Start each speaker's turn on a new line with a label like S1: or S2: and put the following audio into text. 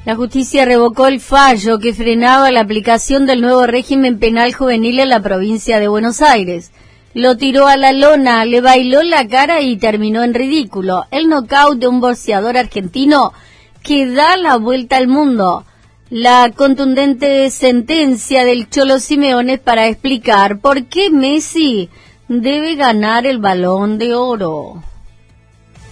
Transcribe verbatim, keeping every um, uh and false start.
S1: La justicia revocó el fallo que frenaba la aplicación del nuevo régimen penal juvenil en la provincia de Buenos Aires. Lo tiró a la lona, le bailó la cara y terminó en ridículo. El nocaut de un boxeador argentino que da la vuelta al mundo. La contundente sentencia del Cholo Simeone para explicar por qué Messi debe ganar el Balón de Oro.